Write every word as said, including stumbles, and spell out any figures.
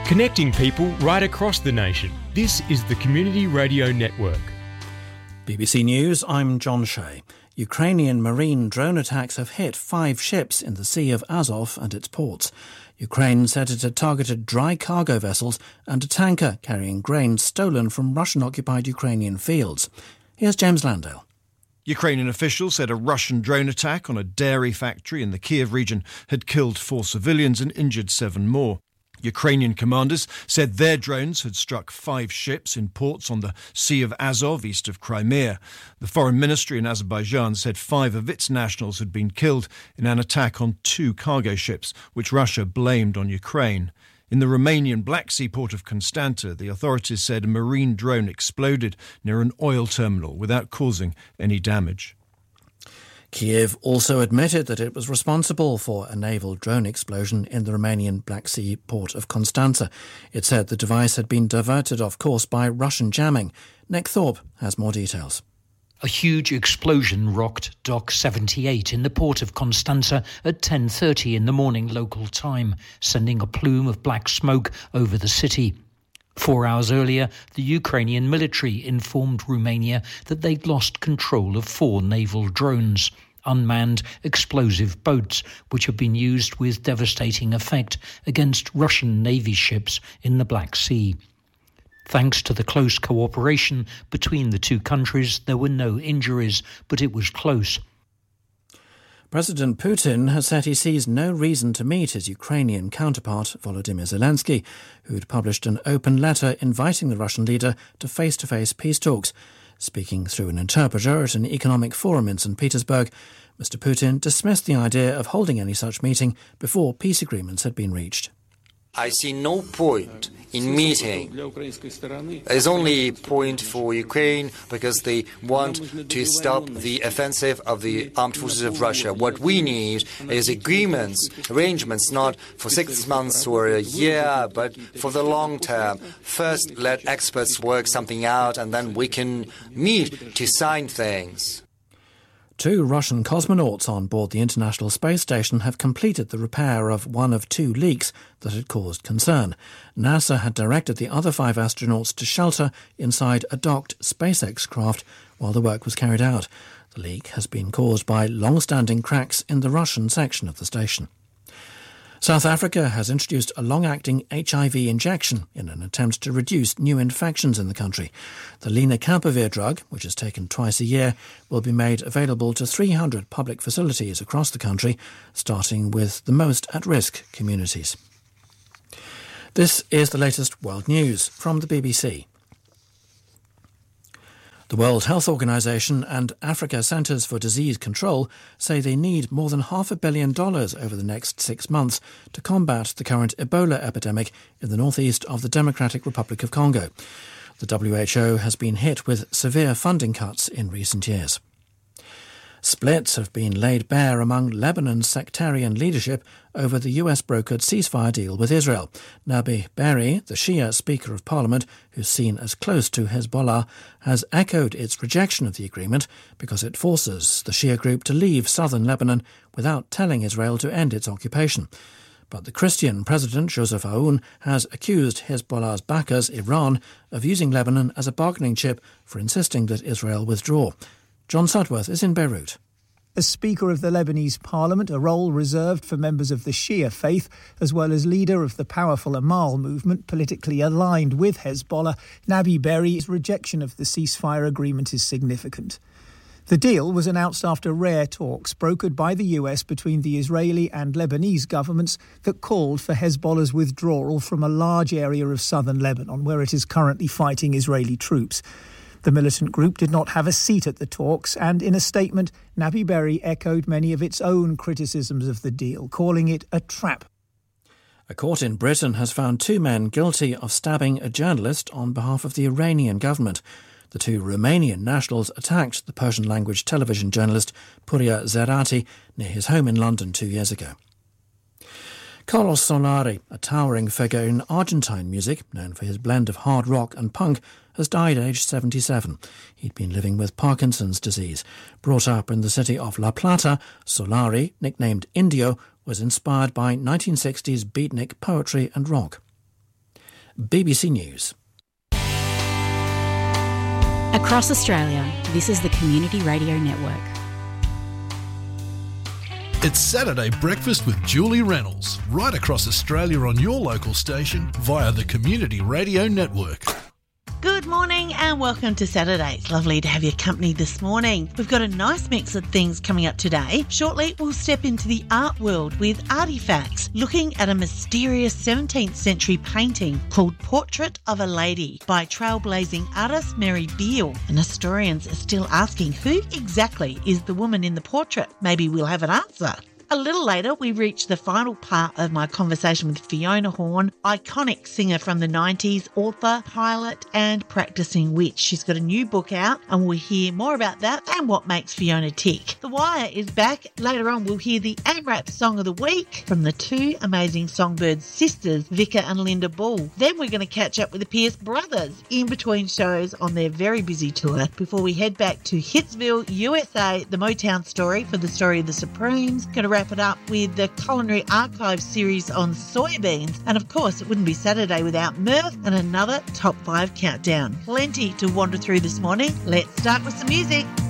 Connecting people right across the nation. This is the Community Radio Network. B B C News, I'm John Shea. Ukrainian marine drone attacks have hit five ships in the Sea of Azov and its ports. Ukraine said it had targeted dry cargo vessels and a tanker carrying grain stolen from Russian-occupied Ukrainian fields. Here's James Landale. Ukrainian officials said a Russian drone attack on a dairy factory in the Kiev region had killed four civilians and injured seven more. Ukrainian commanders said their drones had struck five ships in ports on the Sea of Azov, east of Crimea. The foreign ministry in Azerbaijan said five of its nationals had been killed in an attack on two cargo ships, which Russia blamed on Ukraine. In the Romanian Black Sea port of Constanta, the authorities said a marine drone exploded near an oil terminal without causing any damage. Kiev also admitted that it was responsible for a naval drone explosion in the Romanian Black Sea port of Constanța. It said the device had been diverted off course by Russian jamming. Nick Thorpe has more details. A huge explosion rocked Dock seventy-eight in the port of Constanța at ten thirty in the morning local time, sending a plume of black smoke over the city. Four hours earlier, the Ukrainian military informed Romania that they'd lost control of four naval drones, unmanned explosive boats, which have been used with devastating effect against Russian Navy ships in the Black Sea. Thanks to the close cooperation between the two countries, there were no injuries, but it was close. President Putin has said he sees no reason to meet his Ukrainian counterpart, Volodymyr Zelensky, who'd published an open letter inviting the Russian leader to face-to-face peace talks. Speaking through an interpreter at an economic forum in Saint Petersburg, Mister Putin dismissed the idea of holding any such meeting before peace agreements had been reached. I see no point in meeting. There's only a point for Ukraine because they want to stop the offensive of the armed forces of Russia. What we need is agreements, arrangements, not for six months or a year, but for the long term. First, let experts work something out, and then we can meet to sign things. Two Russian cosmonauts on board the International Space Station have completed the repair of one of two leaks that had caused concern. NASA had directed the other five astronauts to shelter inside a docked SpaceX craft while the work was carried out. The leak has been caused by long-standing cracks in the Russian section of the station. South Africa has introduced a long-acting H I V injection in an attempt to reduce new infections in the country. The lenacapavir drug, which is taken twice a year, will be made available to three hundred public facilities across the country, starting with the most at-risk communities. This is the latest world news from the B B C. The World Health Organization and Africa Centers for Disease Control say they need more than half a billion dollars over the next six months to combat the current Ebola epidemic in the northeast of the Democratic Republic of Congo. The W H O has been hit with severe funding cuts in recent years. Splits have been laid bare among Lebanon's sectarian leadership over the U S-brokered ceasefire deal with Israel. Nabi Berri, the Shia Speaker of Parliament, who's seen as close to Hezbollah, has echoed its rejection of the agreement because it forces the Shia group to leave southern Lebanon without telling Israel to end its occupation. But the Christian President Joseph Aoun has accused Hezbollah's backers, Iran, of using Lebanon as a bargaining chip for insisting that Israel withdraw. John Sudworth is in Beirut. As Speaker of the Lebanese Parliament, a role reserved for members of the Shia faith, as well as leader of the powerful Amal movement politically aligned with Hezbollah, Nabi Berri's rejection of the ceasefire agreement is significant. The deal was announced after rare talks brokered by the U S between the Israeli and Lebanese governments that called for Hezbollah's withdrawal from a large area of southern Lebanon, where it is currently fighting Israeli troops. The militant group did not have a seat at the talks, and in a statement, Nabi Berri echoed many of its own criticisms of the deal, calling it a trap. A court in Britain has found two men guilty of stabbing a journalist on behalf of the Iranian government. The two Romanian nationals attacked the Persian-language television journalist Puria Zerati near his home in London two years ago. Carlos Solari, a towering figure in Argentine music, known for his blend of hard rock and punk, has died aged seventy-seven. He'd been living with Parkinson's disease. Brought up in the city of La Plata, Solari, nicknamed Indio, was inspired by nineteen sixties beatnik poetry and rock. B B C News. Across Australia, this is the Community Radio Network. It's Saturday Breakfast with Julie Reynolds, right across Australia on your local station via the Community Radio Network. Good morning and welcome to Saturday. It's lovely to have your company this morning. We've got a nice mix of things coming up today. Shortly, we'll step into the art world with Artifacts, looking at a mysterious seventeenth century painting called Portrait of a Lady by trailblazing artist Mary Beale. And historians are still asking who exactly is the woman in the portrait. Maybe we'll have an answer. A little later, we reach the final part of my conversation with Fiona Horn, iconic singer from the nineties, author, pilot and practising witch. She's got a new book out and we'll hear more about that and what makes Fiona tick. The Wire is back. Later on, we'll hear the AMRAP Song of the Week from the two amazing Songbird sisters, Vika and Linda Ball. Then we're going to catch up with the Pierce brothers in between shows on their very busy tour before we head back to Hitsville, U S A, the Motown story for the story of the Supremes. Going to wrap it up with the Culinary Archive series on soybeans. And of course, it wouldn't be Saturday without Mirth and another Top five Countdown. Plenty to wander through this morning. Let's start with some music.